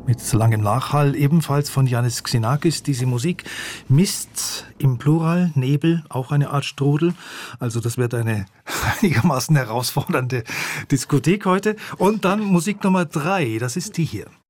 mit langem Nachhall, ebenfalls von Yannis Xenakis. Diese Musik Mist im Plural, Nebel, auch eine Art Strudel. Also das wird eine einigermaßen herausfordernde Diskothek heute. Und dann Musik Nummer 3, das ist die hier.